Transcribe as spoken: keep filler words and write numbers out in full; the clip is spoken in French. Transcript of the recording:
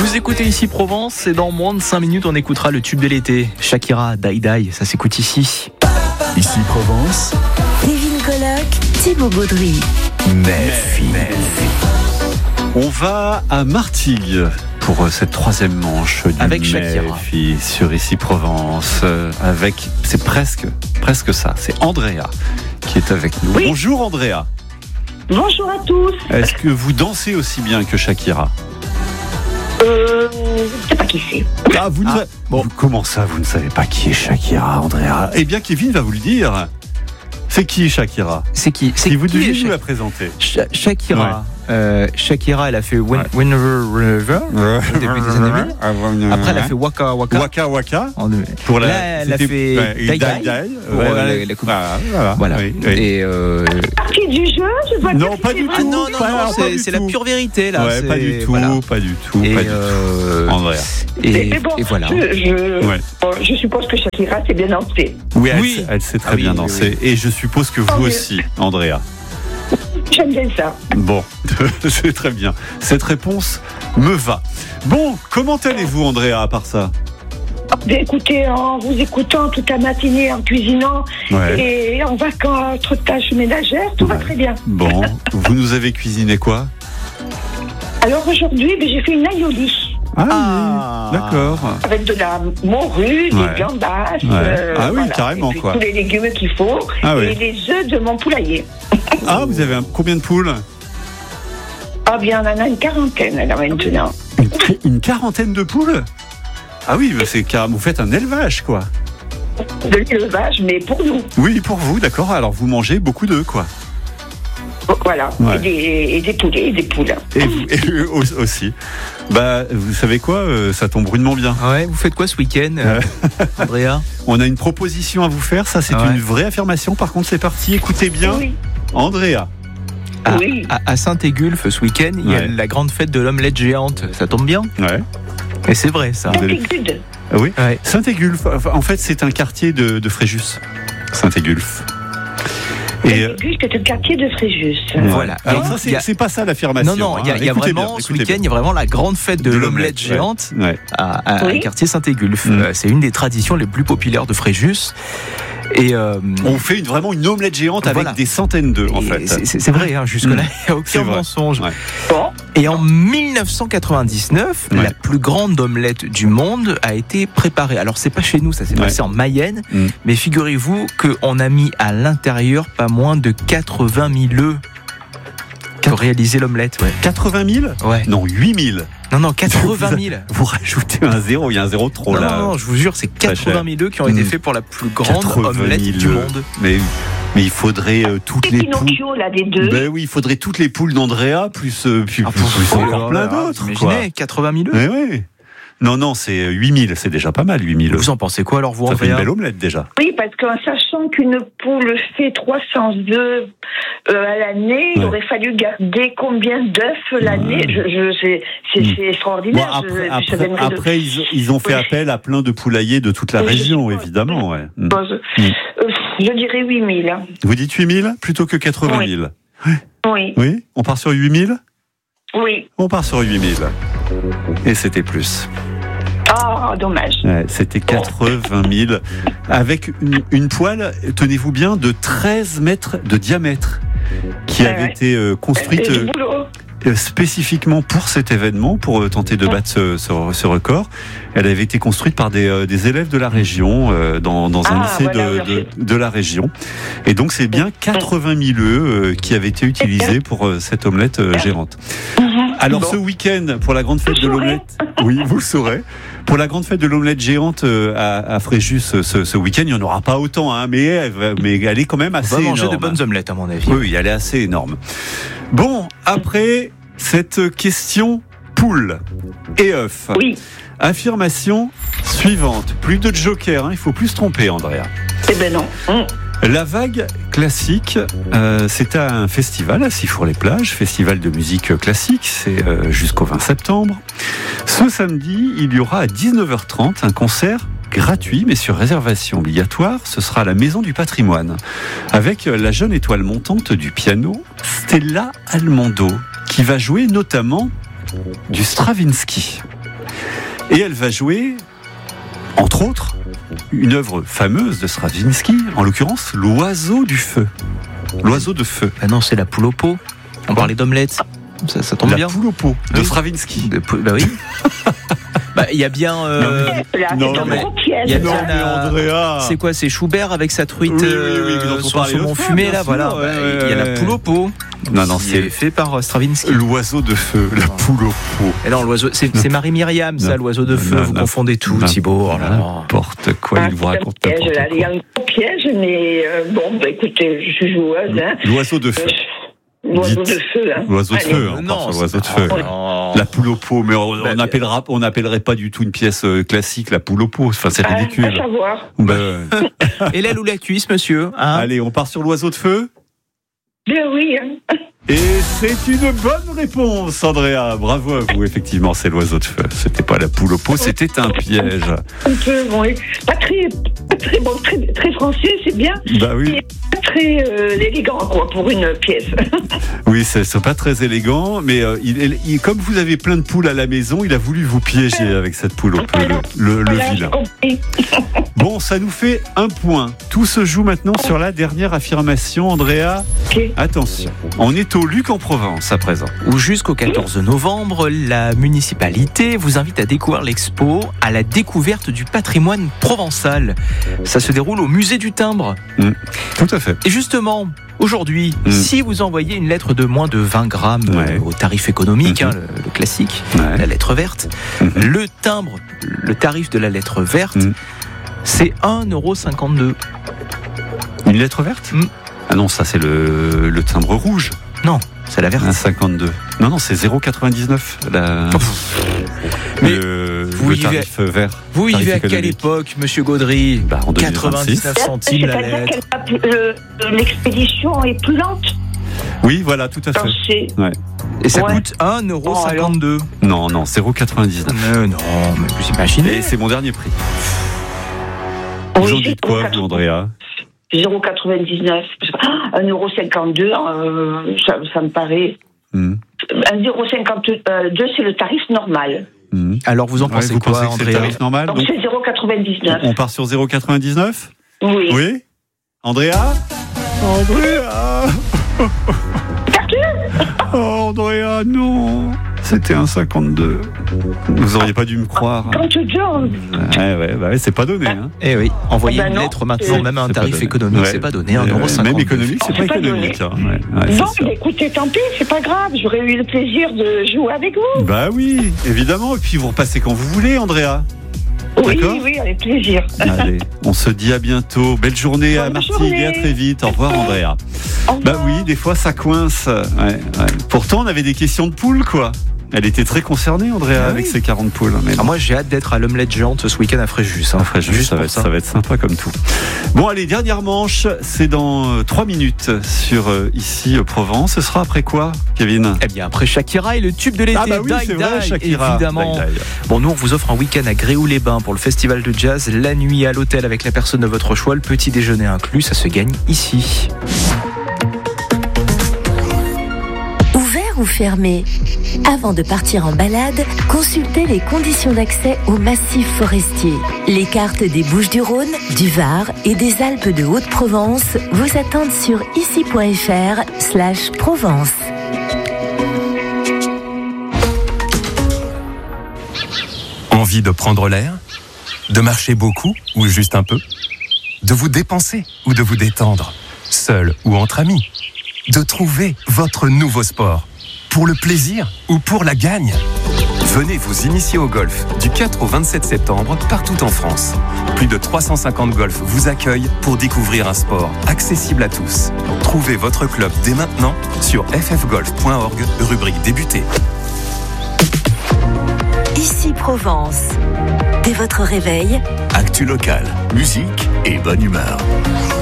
Vous écoutez ici Provence et dans moins de cinq minutes on écoutera le tube de l'été, Shakira, Die Die, ça s'écoute ici. Ici Provence, Kevin Colloque, Thibaut Gaudry. Nephi. On va à Martigues pour cette troisième manche du avec Shakira Nephi sur Ici Provence. Avec, c'est presque, presque ça. C'est Andrea qui est avec nous. Oui. Bonjour Andrea. Bonjour à tous. Est-ce que vous dansez aussi bien que Shakira? Euh, je sais pas qui c'est. Ah, vous ne Ah, sa- bon. Vous- comment ça, vous ne savez pas qui est Shakira, Andrea? Eh bien, Kevin va vous le dire. C'est qui Shakira? C'est qui c'est Si vous qui deviez est nous la Shak- présenter. Sha- Shakira. Ouais. Euh, Shakira, elle a fait When- Ouais. Whenever, Whenever au début des années mille. Après, elle a fait Waka Waka. Waka Waka. En deux- Pour la, Là, elle a c'était- fait ouais, Die Die Die Die. pour, Ouais, euh, ouais. la coupe. Voilà, voilà. Voilà. Oui, oui. Et euh... Partie du jeu, je vois Non, que pas c'est du vrai. ah tout. non non Pas- non, pas c'est, du c'est la tout. pure vérité là. Ouais, c'est... pas du tout, voilà. pas du tout, Et, pas du euh... tout. Andrea. et, Mais, mais bon, et voilà. je, je, Ouais. bon, je suppose que Shakira c'est bien dansé. Oui, elle, Oui. sait- elle sait très Ah oui, bien oui, danser. oui. Et je suppose que vous Oh, oui. aussi, Andrea. J'aime bien ça. Bon, c'est très bien. Cette réponse me va. Bon, comment allez-vous, Andrea, à part ça? Ben, écoutez, en vous écoutant toute la matinée, en cuisinant Ouais. et en vacances, entre tâches ménagères, tout va Ouais. très bien. Bon, vous nous avez cuisiné quoi? Alors aujourd'hui, ben, j'ai fait une aioli Ah, Ah. oui, d'accord. avec de la morue, Ouais. des gambas, Ouais. Ah oui, carrément, et puis quoi. tous les légumes qu'il faut Ah oui. et les œufs de mon poulailler. Ah, vous avez un- combien de poules? Ah bien, on en a une quarantaine là maintenant. Une, une quarantaine de poules? Ah oui, mais c'est car vous faites un élevage, quoi. De l'élevage, mais pour nous. Oui, pour vous, d'accord. Alors vous mangez beaucoup d'œufs, quoi. Voilà. Ouais. Et, des, et des poulets et des poules. Et vous et eux au- aussi. Bah, vous savez quoi, euh, ça tombe rudement bien. Ouais, vous faites quoi ce week-end, euh, Andrea? On a une proposition à vous faire. Ça, c'est Ouais. une vraie affirmation. Par contre, c'est parti. Écoutez bien, Oui. Andrea. À, Oui. à, à Saint-Égulphe ce week-end, il y a Ouais. la grande fête de l'omelette géante. Ça tombe bien? Ouais. Et c'est vrai ça. Vous allez- Saint-Égide. Ah oui. Ouais. Saint-Égulphe. Enfin, en fait, c'est un quartier de, de Fréjus. Saint-Égulphe. Et euh, Saint-Égide, c'est un quartier de Fréjus. Voilà. Alors Et ça, il c'est, y a- c'est pas ça l'affirmation. Non, non, il y a, hein. il y a Écoutez vraiment, bien, ce écoutez week-end, il y bien. a vraiment la grande fête de, De l'omelette l'omelette, géante Ouais. à, à- Oui. à quartier Saint-Égulphe. Mm. Euh, C'est une des traditions les plus populaires de Fréjus. Et, euh, On fait une, vraiment une omelette géante avec Voilà. des centaines d'œufs, en et fait. c'est, c'est- c'est vrai, hein, jusque-là, Mm. il n'y a C'est aucun vrai. mensonge. Ouais. Bon. Et en mille neuf cent quatre-vingt-dix-neuf, Ouais. la plus grande omelette du monde a été préparée. Alors, c'est pas chez nous, ça s'est Ouais. passé en Mayenne, Mm. mais figurez-vous qu'on a mis à l'intérieur pas moins de quatre-vingt mille œufs pour réaliser l'omelette. Ouais. quatre-vingt mille? Ouais. Non, huit mille. Non, non, quatre-vingt mille. Vous rajoutez un zéro, il y a un zéro trop Non, là. non, non, je vous jure, c'est Très cher. quatre-vingt mille œufs qui ont été Mm. faits pour la plus grande quatre-vingt omelette mille du œufs. monde. Mais, mais il faudrait euh, toutes Et les poules. Pinocchio, là, des deux. Ben oui, il faudrait toutes les poules d'Andrea, plus, euh, plus, Ah, plus, pour- plus pour- encore plein alors, d'autres. vous quoi. imaginez, quatre-vingt mille œufs. Mais oui. Non, non, c'est huit mille, c'est déjà pas mal, huit mille. Vous en pensez quoi alors, vous, Ça fait une Andrea? belle omelette déjà. Oui, parce qu'en sachant qu'une poule fait trois cents œufs euh, à l'année, il Ouais. aurait fallu garder combien d'œufs l'année. Je, je, c'est, c'est, Mm. c'est extraordinaire. Bon, après, je, je après, savais de- après, ils, ils ont fait Oui. appel à plein de poulaillers de toute la Oui, je région, suppose. évidemment. Ouais. Mm. Bon, je, Mm. euh, je dirais huit mille. hein. Vous dites huit mille plutôt que quatre-vingt mille? Oui, Oui, on part sur huit mille? oui. On part sur huit mille. Et c'était plus. Ah, dommage. Ouais, c'était quatre-vingt mille. Avec une, une poêle, tenez-vous bien, de treize mètres de diamètre, qui Ouais, avait ouais. été euh, construite Et du euh, boulot. euh, spécifiquement pour cet événement, pour euh, tenter de battre ce, ce- ce record. Elle avait été construite par des, euh, des élèves de la région, euh, dans, dans un Ah, lycée voilà, de, oui. de, de la région. Et donc c'est bien quatre-vingt mille œufs euh, qui avaient été utilisés pour euh, cette omelette euh, géante. Mhm. Alors Bon. ce week-end, pour la grande fête Vous de saurez. l'omelette, oui, vous le saurez. Pour la grande fête de l'omelette géante euh, à, à Fréjus ce, ce week-end, il n'y en aura pas autant, hein, mais, elle va- mais elle est quand même On assez va manger énorme. de bonnes omelettes, à mon avis. Oui, oui, elle est assez énorme. Bon, après cette question poule et œuf, Oui. affirmation suivante. Plus de joker, hein, il faut plus se tromper, Andrea. Eh ben non. Hum. La vague classique, euh, c'est un festival à Sifour-les-Plages, festival de musique classique, c'est euh, jusqu'au vingt septembre. Ce samedi, il y aura à dix-neuf heures trente un concert gratuit, mais sur réservation obligatoire. Ce sera à la Maison du Patrimoine, avec la jeune étoile montante du piano, Stella Almondo, qui va jouer notamment du Stravinsky. Et elle va jouer, entre autres, une œuvre fameuse de Stravinsky, en l'occurrence, l'oiseau du feu. L'oiseau de feu. Ah non, c'est la poule au pot. On parlait d'omelette. Ça, ça tombe La bien. poule au pot de Oui. Stravinsky. De pou- Bah oui. Bah, il y a bien. euh, Là, non, c'est un mais- gros piège. il y a Non, bien mais la- Andrea. C'est quoi? C'est Schubert avec sa truite, Oui, oui, oui, euh, dont on son parlait saumon l'autre fois, fumé bien là, sûr, voilà. ouais, Bah, ouais, il y a la ouais. poule au pot. Non, non, qui c'est- est fait par euh, Stravinsky. L'oiseau de feu, la poule au pot. Et non, l'oiseau, c'est, c'est Marie-Myriam, ça, Non. l'oiseau de feu. Non, vous non. confondez tout, Non. Thibaut. Oh là là. N'importe quoi, Ah, il vous c'est un raconte piège, n'importe là. Il y quoi. a un gros piège, mais euh, bon, bah, écoutez, je suis joueuse. Hein. L'oiseau de feu. Euh, L'oiseau Dites. de feu. Hein. L'oiseau de Allez. feu, hein, on part sur l'oiseau de feu. non. La poule au pot, mais on Bah, on appellera, on n'appellerait pas du tout une pièce euh, classique la poule au pot. Enfin, c'est Ah, ridicule. à savoir. Bah, Et l'aile ou la cuisse, monsieur hein? allez, on part sur l'oiseau de feu. Bien oui. Hein. Et c'est une bonne réponse, Andrea. Bravo à vous. Effectivement, c'est l'oiseau de feu. C'était pas la poule au pot, c'était un piège. Un peu, bon, oui. Pas très, pas très, bon, très, très français, c'est bien. Bah oui. Mais pas très euh, élégant, quoi, pour une pièce. Oui, c'est c'est pas très élégant, mais euh, il, il- comme vous avez plein de poules à la maison, il a voulu vous piéger avec cette poule au pot, le, le, le Voilà, j'ai vilain. compris. Bon, ça nous fait un point. Tout se joue maintenant sur la dernière affirmation, Andrea. Ok. Attention, on est au Luc en Provence à présent. Où jusqu'au quatorze novembre, la municipalité vous invite à découvrir l'expo à la découverte du patrimoine provençal. Ça se déroule au musée du timbre. Tout à fait. Et justement, aujourd'hui, Mm. si vous envoyez une lettre de moins de vingt grammes Ouais. euh, au tarif économique, Mhm. hein, le, le classique, Ouais. la lettre verte, Mhm. le timbre, le tarif de la lettre verte, Mm. c'est un euro cinquante-deux. Une lettre verte Mm. Ah non, ça c'est le, le timbre rouge, Non, c'est la verte. un cinquante-deux. Non, non, c'est zéro virgule quatre-vingt-dix-neuf. La... Mais le, vous le y tarif vert. Vous tarif vivez à quelle économique. époque, monsieur Gaudry? Bah, en deux mille vingt-six. quatre-vingt-dix-neuf centimes la C'est-à-dire lettre. que euh, l'expédition est plus lente. Oui, voilà, tout à Alors, fait. c'est- Et ça Ouais. coûte un euro cinquante-deux. Non, non, zéro virgule quatre-vingt-dix-neuf. Mais non, mais vous imaginez. Et c'est mon dernier prix. Oui, Vous en c'est dites quoi, vous, Andrea? zéro virgule quatre-vingt-dix-neuf. Ah, un euro cinquante-deux, euh, ça, ça me paraît. Hmm. un euro cinquante-deux, c'est le tarif normal. Hmm. Alors vous en Ouais, pensez vous quoi, pensez que c'est le Andrea? tarif normal? Donc Donc, c'est zéro virgule quatre-vingt-dix-neuf. on part sur zéro virgule quatre-vingt-dix-neuf? Oui. Oui. Andrea? Andrea? Oh, Andrea, non. C'était un cinquante-deux. Vous auriez pas dû me croire. cinquante-deux, on- Ouais, ouais, bah ouais, c'est pas donné. Hein. Eh oui, envoyer Ah ben une non. lettre maintenant, C'est- même à un C'est pas tarif donné. économique, Ouais. c'est pas donné, un Ouais, euro cinquante-deux. Même économique, c'est C'est pas pas économique. Hein. Ouais, ouais, Bon, c'est sûr. mais écoutez, tant pis, c'est pas grave. J'aurais eu le plaisir de jouer avec vous. Bah oui, évidemment. Et puis vous repassez quand vous voulez, Andrea. Oui, D'accord. oui, avec plaisir. Allez, on se dit à bientôt. Belle journée à Bonne Martigues journée. et à très vite. Au revoir, Andrea. Au revoir. Bah oui, des fois ça coince. Ouais, ouais. Pourtant, on avait des questions de poules, quoi. Elle était très concernée, Andrea, Ah avec oui. ses quarante poules. Mais Ah, moi j'ai hâte d'être à l'omelette géante ce week-end à Fréjus. Hein. Après, juste, ça, va pour être, ça va être sympa comme tout. Bon, allez, dernière manche, c'est dans euh, trois minutes sur euh, ici euh, Provence. Ce sera après quoi, Kevin? Eh bien après Shakira et le tube de l'été, Ah bah oui, Die c'est vrai, Die, Shakira. évidemment. Die, die. Bon, nous on vous offre un week-end à Gréoux-les-Bains pour le festival de jazz, la nuit à l'hôtel avec la personne de votre choix, le petit déjeuner inclus, ça se gagne ici. Ouvert ou fermé? Avant de partir en balade, consultez les conditions d'accès au massif forestier. Les cartes des Bouches-du-Rhône, du Var et des Alpes de Haute-Provence vous attendent sur ici.fr slash Provence. Envie de prendre l'air? De marcher beaucoup ou juste un peu? De vous dépenser ou de vous détendre? Seul ou entre amis? De trouver votre nouveau sport? Pour le plaisir ou pour la gagne? Venez vous initier au golf du quatre au vingt-sept septembre partout en France. Plus de trois cent cinquante golfs vous accueillent pour découvrir un sport accessible à tous. Trouvez votre club dès maintenant sur f f golf point org, rubrique débuter. Ici Provence. Dès votre réveil, Actu locale, musique et bonne humeur.